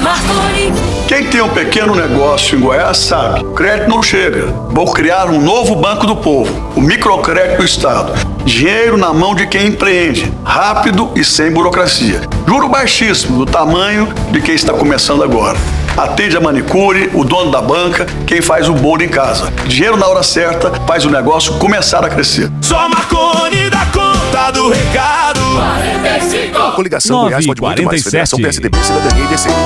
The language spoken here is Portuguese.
Marconi. Quem tem um pequeno negócio em Goiás sabe, o crédito não chega. Vou criar um novo Banco do Povo, o Microcrédito do Estado. Dinheiro na mão de quem empreende, rápido e sem burocracia. Juro baixíssimo, do tamanho de quem está começando agora. Atende a manicure, o dono da banca, quem faz o bolo em casa. Dinheiro na hora certa faz o negócio começar a crescer. Só Marconi dá conta do recado. 45. Coligação Goiás pode muito mais. 9h47. Federação PSDB, Cidadania e DC.